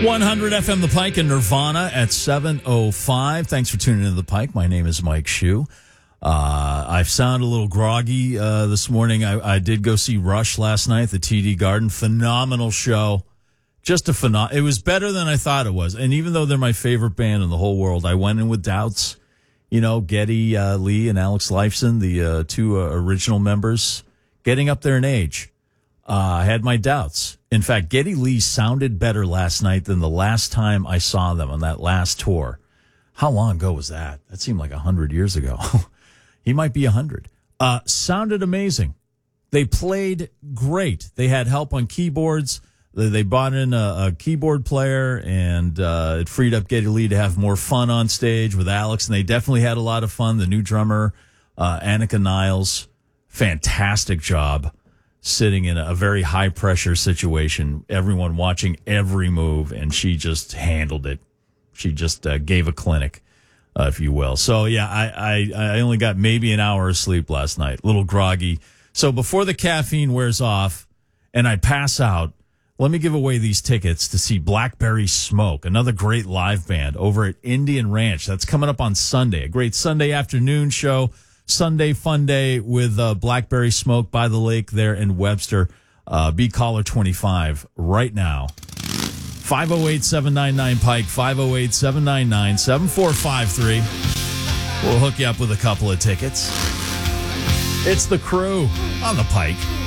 100 FM The Pike and Nirvana at 7:05. Thanks for tuning in to The Pike. My name is Mike Shue. I sound a little groggy this morning. I did go see Rush last night at the TD Garden. Phenomenal show. Just a it was better than I thought it was. And even though they're my favorite band in the whole world, I went in with doubts. You know, Geddy Lee and Alex Lifeson, the two original members, getting up there in age. I had my doubts. In fact, Geddy Lee sounded better last night than the last time I saw them on that last tour. How long ago was that? That seemed like 100 years ago. He might be 100. Sounded amazing. They played great. They had help on keyboards. They brought in a keyboard player, and it freed up Geddy Lee to have more fun on stage with Alex, and they definitely had a lot of fun. The new drummer, Annika Niles, fantastic job. Sitting in a very high-pressure situation, everyone watching every move, and she just handled it. She just gave a clinic, if you will. So, yeah, I only got maybe an hour of sleep last night, a little groggy. So before the caffeine wears off and I pass out, let me give away these tickets to see Blackberry Smoke, another great live band over at Indian Ranch. That's coming up on Sunday, a great Sunday afternoon show. Sunday fun day with Blackberry Smoke by the lake there in Webster. Be caller 25 right now. 508-799-PIKE, 508-799-7453. We'll hook you up with a couple of tickets. It's the Crew on the Pike.